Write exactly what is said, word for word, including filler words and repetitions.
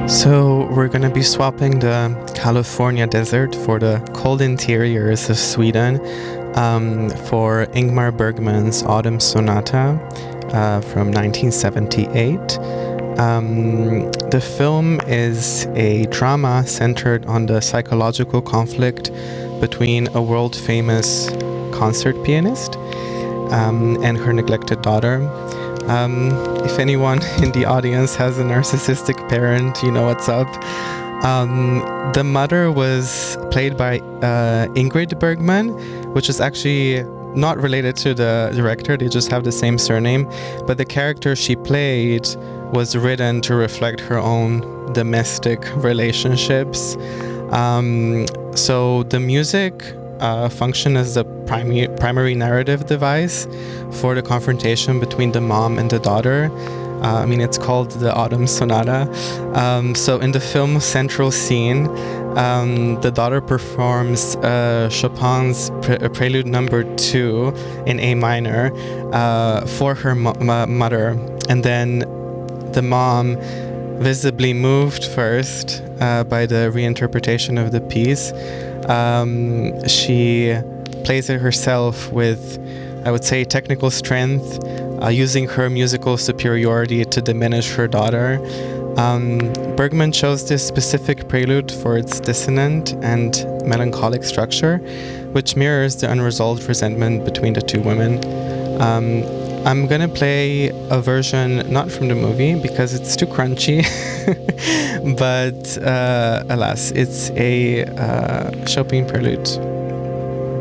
So we're gonna be swapping the California desert for the cold interiors of Sweden um, for Ingmar Bergman's Autumn Sonata uh, from nineteen seventy-eight. Um, the film is a drama centered on the psychological conflict between a world-famous concert pianist um, and her neglected daughter. Um, if anyone in the audience has a narcissistic parent, you know what's up. Um, the mother was played by uh, Ingrid Bergman, which is actually not related to the director, they just have the same surname. But the character she played was written to reflect her own domestic relationships. Um, so the music uh, functioned as the primary, primary narrative device for the confrontation between the mom and the daughter. Uh, I mean, it's called the Autumn Sonata. Um, so in the film's central scene, um, the daughter performs uh, Chopin's pre- Prelude Number Two in A minor uh, for her mo- m- mother, and then the mom, visibly moved first uh, by the reinterpretation of the piece, um, she plays it herself with, I would say, technical strength, uh, using her musical superiority to diminish her daughter. Um, Bergman chose this specific prelude for its dissonant and melancholic structure, which mirrors the unresolved resentment between the two women. Um, I'm gonna play a version not from the movie because it's too crunchy, but uh, alas, it's a uh, Chopin prelude.